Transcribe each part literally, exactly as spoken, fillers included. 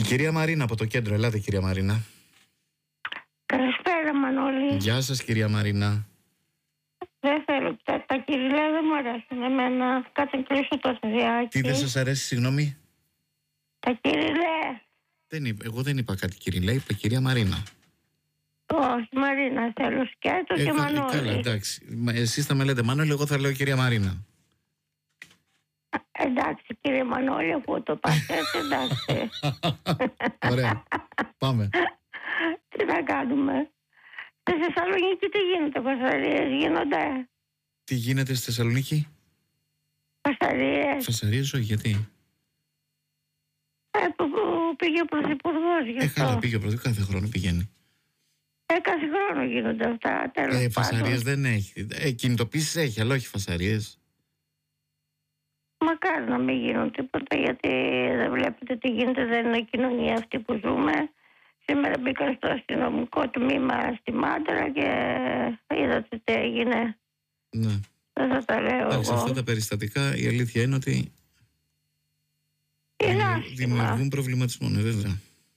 Κυρία Μαρίνα από το κέντρο, ελάτε κυρία Μαρίνα. Καλησπέρα Μανώλη. Γεια σας κυρία Μαρίνα. Δεν θέλω, τα, τα κυριλαία δεν μου αρέσουν εμένα. Κάτσε να κλείσω το σιδιάκι. Τι δεν σας αρέσει, συγγνώμη? Τα κυριλαία. Δεν είπα, εγώ δεν είπα κάτι κυριλαία, είπα κυρία Μαρίνα. Όχι, Μαρίνα θέλω, σκέτο ε, και κα, Μανώλη. Καλά, εντάξει. Εσείς θα με λέτε Μανώλη, εγώ θα λέω κυρία Μαρίνα. Εντάξει κύριε Μανώλη, αφού το πας έτσι, εντάξει. Ωραία, πάμε. Τι να κάνουμε? Στη Θεσσαλονίκη τι γίνεται, φασαρίες γίνονται? Τι γίνεται στη Θεσσαλονίκη? Φασαρίες. Φασαρίες, όχι, γιατί? Ε, που, που πήγε ο Πρωθυπουργός γι' αυτό. Ε, καλά, πήγε ο Πρωθυπουργός, κάθε χρόνο πηγαίνει. Ε, κάθε χρόνο γίνονται αυτά, τέλος Ε, πάντων. φασαρίες δεν έχει. Ε, κινητοποίησεις έχει, αλλά όχι φασαρίες. Μακάρι να μην γίνουν τίποτα, γιατί δεν βλέπετε τι γίνεται, δεν είναι κοινωνία αυτή που ζούμε. Σήμερα μπήκα στο αστυνομικό τμήμα στη Μάντρα και είδατε τι έγινε. Ναι. Δεν θα τα λέω Εντάξει, εγώ. αυτά τα περιστατικά η αλήθεια είναι ότι Είναι δημιουργούν, δημιουργούν προβληματισμό, ναι, βέβαια.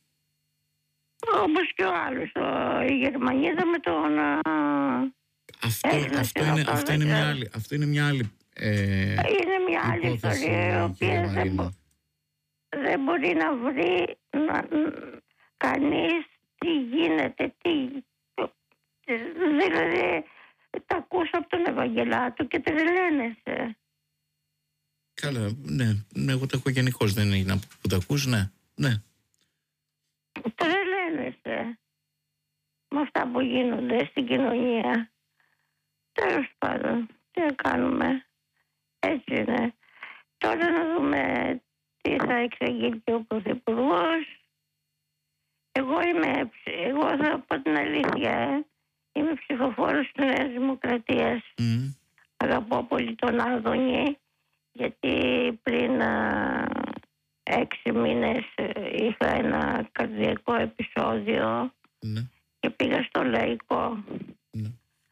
Όπως και ο άλλος, ο, η Γερμανίδα με τον... Α, αυτό, Έλληνα αυτό, είναι, συνοπτό, αυτό, δεν είναι μια ξέρω. άλλη, αυτό είναι μια άλλη ε, Είναι μια άλλη υπόθεση, ιστορία, η οποία κυρία δεν, Μαρίνα. μπο- δεν μπορεί να βρει να, κανείς τι γίνεται, τι... Δηλαδή, τα ακούς από τον Ευαγγελάτο και τρελαίνεσαι. Καλά, ναι, ναι, εγώ το έχω γενικώς, δεν είναι που τα ακούς, ναι, ναι. Τρελαίνεσαι με αυτά που γίνονται στην κοινωνία. Τέλος πάντων, τι να κάνουμε. Έτσι είναι. Τώρα να δούμε τι θα εξαγγείλει και ο Πρωθυπουργός. Εγώ είμαι, εγώ θα πω την αλήθεια, ε. Είμαι ψηφοφόρος της Νέας Δημοκρατίας. Mm. Αγαπώ πολύ τον Άδωνη, γιατί πριν α, έξι μήνες είχα ένα καρδιακό επεισόδιο Ναι. και πήγα στο Λαϊκό. Ναι.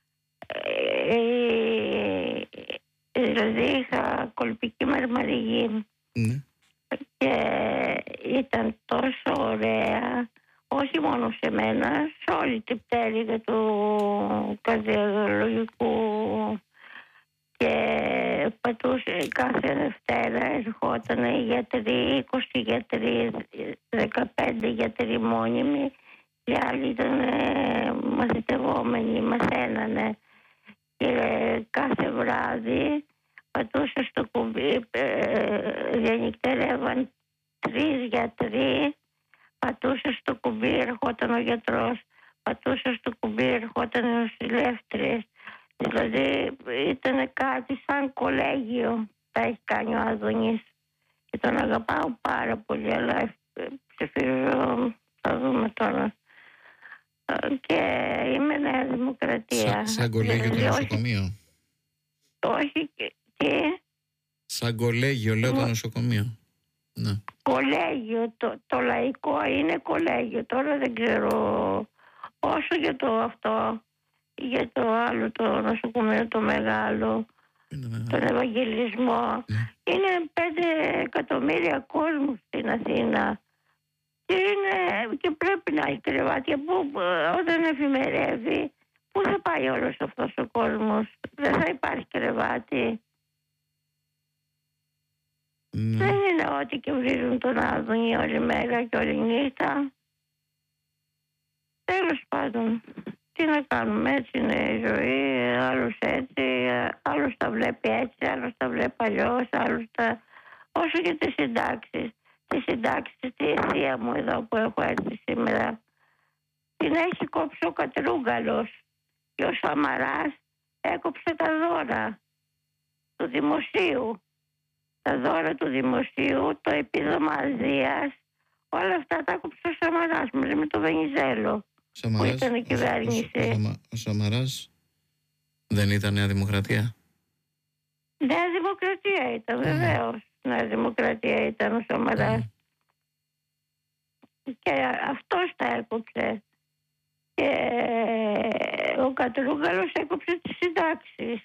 Ε, δηλαδή είχα κολπική μερμαριγή Ναι. και ήταν τόσο ωραία, όχι μόνο σε μένα, σε όλη την πτέρυγα του καρδιολογικού, και πατούσε κάθε Δευτέρα, ερχόταν οι γιατροί, είκοσι γιατροί, δεκαπέντε γιατροί μόνιμοι και άλλοι ήταν ε, μαθητευόμενοι, μαθαίνανε, και κάθε βράδυ πατούσε στο κουμπί, ε, διανυκτερεύαν τρεις γιατροί, πατούσε στο κουμπί, ερχόταν ο γιατρός, πατούσε στο κουμπί, ερχόταν οι νοσηλεύτριες. Δηλαδή ήταν κάτι σαν κολέγιο, τα έχει κάνει ο Άδωνης και τον αγαπάω πάρα πολύ, αλλά ψηφίζω, θα δούμε τώρα. Και είμαι Νέα Δημοκρατία. Σα, σαν κολέγιο το Δηλαδή, νοσοκομείο. Όχι, και, και Σαν κολέγιο, λέω, το νοσοκομείο. Ναι. Κολέγιο, το, το λαϊκό είναι κολέγιο. Τώρα δεν ξέρω, όσο για το αυτό, για το άλλο το νοσοκομείο το μεγάλο, Είναι τον Ευαγγελισμό. Ναι. Είναι πέντε εκατομμύρια κόσμου στην Αθήνα και, είναι, και πρέπει να έχει κρεβάτια που όταν εφημερεύει, πού θα πάει όλος αυτός ο κόσμος? Δεν θα υπάρχει κρεβάτι. Ναι. Δεν είναι ότι και βρίζουν τον Άδωνη όλη μέρα και όλη νύχτα. Τέλος πάντων, τι να κάνουμε, έτσι είναι η ζωή. Άλλος έτσι, άλλος τα βλέπει έτσι, άλλος τα βλέπει αλλιώς, άλλος τα... Όσο και τις συντάξεις. Τις συντάξεις, τη θεία μου εδώ που έχω έρθει σήμερα, την έχει κόψει ο Κατρούγκαλος και ο Σαμαράς έκοψε τα δώρα του δημοσίου. Τα δώρα του δημοσίου, το επίδομα Ασδείας, όλα αυτά τα έκοψε ο Σαμαράς μαζί με τον Βενιζέλο. Σαμαράς, που ήταν η κυβέρνηση. Ο, ο, ο, Σαμα, ο Σαμαράς δεν ήταν Νέα Δημοκρατία? Νέα Δημοκρατία ήταν, mm. βεβαίως. Νέα Δημοκρατία ήταν ο Σαμαράς. Mm. Και αυτός τα έκοψε. Και ο Κατρούγκαλος έκοψε τις συντάξεις.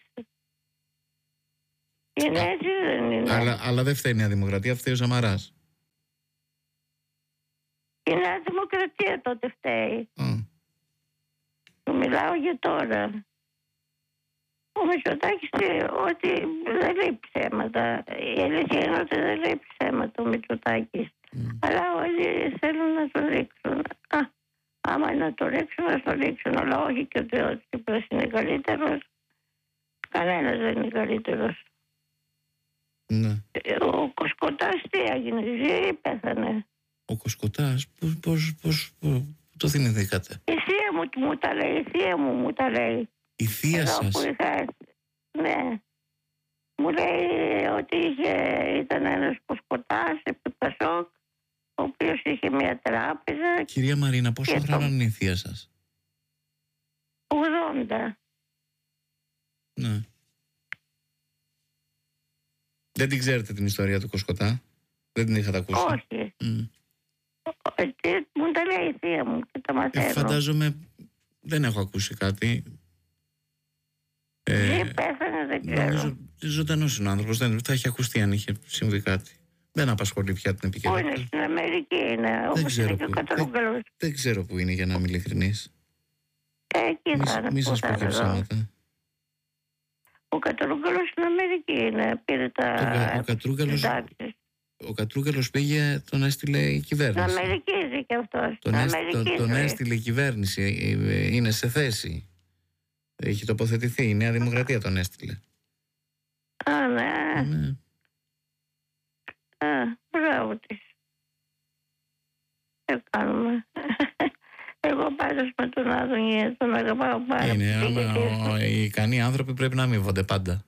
Είναι έτσι, δεν είναι? Αλλά, αλλά δεν φταίει η Νέα Δημοκρατία, φταίει ο Σαμαράς. Η Νέα Δημοκρατία τότε φταίει. Mm. Μιλάω για τώρα. Ο Μητσοτάκης ότι δεν λέει ψέματα. Η αλήθεια είναι ότι δεν λέει ψέματα ο Μητσοτάκης. Mm. Αλλά όλοι θέλουν να το ρίξουν. Α, άμα είναι να το ρίξουν, να το ρίξουν. Αλλά όχι και ότι ο Τσίπρας είναι καλύτερος. Κανένας δεν είναι καλύτερος. Ναι. Ο Κοσκοτάς τι έγινε, ζει ή πέθανε? Ο Κοσκοτάς, πώς, πώς, πώς, πώς το θυμηθήκατε? Η θεία μου μου τα λέει, η θεία μου μου τα λέει. Η θεία εδώ σας? Που είχα, ναι. Μου λέει ότι είχε, ήταν ένας Κοσκοτάς επί Πασόκ, ο οποίος είχε μια τράπεζα. Κυρία Μαρίνα, πόσο χρόνο το... είναι η θεία σας? ογδόντα. Ναι. Δεν την ξέρετε την ιστορία του Κοσκοτά? Δεν την είχατε ακούσει? Όχι. Mm. Μου τα λέει η θεία μου και τα μαθαίνω. Ε, φαντάζομαι δεν έχω ακούσει κάτι. Ε, πέθανε, δεν ξέρω. Νομίζω ζωντανός είναι ο άνθρωπος, δεν θα έχει ακουστεί αν είχε συμβεί κάτι. Δεν απασχολεί πια την επικαιρότητα. Πού είναι, στην Αμερική είναι, όπως είναι και ο Κατρούγκαλος. Δεν, δεν ξέρω που είναι, για να είμαι ειλικρινής. Ε, εκεί θα είναι. Μη σας πω και ψέματα. Ο Κατρούγκαλος στην Αμερική είναι, πήρε τα ο, ο Κατρούγκαλος, ο Κατρούγκαλος πήγε, τον έστειλε η κυβέρνηση. Στην Αμερική ζει και αυτός. Τον, έσ, τον, τον έστειλε η κυβέρνηση, είναι σε θέση. Έχει τοποθετηθεί, η Νέα Δημοκρατία τον έστειλε. Α, ναι. ναι. Α, μπράβο της. Τι κάνουμε. Εγώ πάντως με τον Άδωνη τον αγαπάω πάρα πολύ. Είναι, οι ικανοί άνθρωποι πρέπει να αμείβονται πάντα.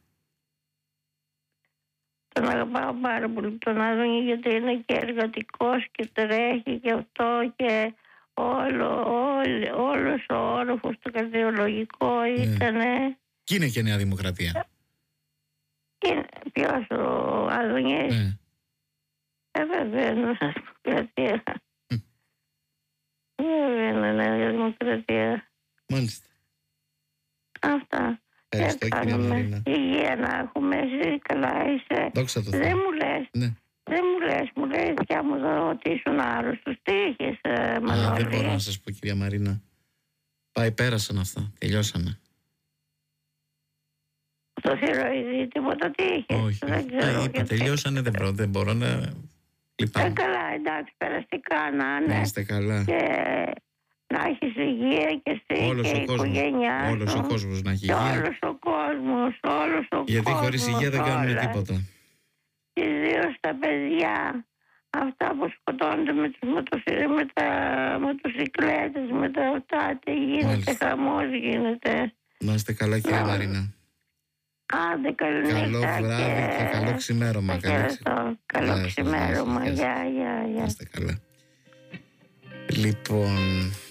Τον αγαπάω πάρα πολύ τον Άδωνη, γιατί είναι και εργατικός και τρέχει και αυτό και όλο, όλο, όλος ο όροφος το καρδιολογικό ήτανε. Και είναι και Νέα Δημοκρατία. Ποιος, ο Άδωνης? Ναι. Ε, βέβαια, Νέα Δημοκρατία. Βέβαια, είναι Νέα Δημοκρατία. Μάλιστα. Αυτά. Ευχαριστώ, κυρία Μαρίνα. Υγεία να έχουμε, εσύ καλά είσαι. Δόξα τω Θεώ. Δεν μου λες. Ναι. Δεν μου λες, μου λέει η θεία μου εδώ ότι ήσουν άρρωστος. Τι είχες, ε, Μανώλη? Δεν μπορώ να σας πω, κυρία Μαρίνα. Πάει, πέρασαν αυτά, τελειώσανε. Το θηροειδή, τίποτα τι είχες? Όχι, δεν ξέρω. Α, είπα, τελειώσανε, δεν μπορώ, δεν μπορώ να... Λυπάμαι. Ε, καλά, εντάξει, περαστικά να είναι. Να είστε καλά. Και να έχεις υγεία και εσύ όλος και η οικογένειά σου. Όλος ο κόσμος να έχει υγεία. Όλος ο κόσμος, όλος ο Γιατί κόσμος. χωρίς υγεία δεν κάνουμε τίποτα. Ιδίως τα παιδιά, αυτά που σκοτώνονται με, τους μοτοσυ... με τα μοτοσυκλέτες, με τα αυτά, τι γίνεται, Μάλιστα. Χαμός γίνεται. Να είστε καλά, κυρία Μαρίνα. Άντε, καλή νύχτα. Καλό βράδυ και, και καλό ξημέρωμα. Καλό ξημέρωμα, γεια, γεια, γεια. Να είστε καλά. Λοιπόν...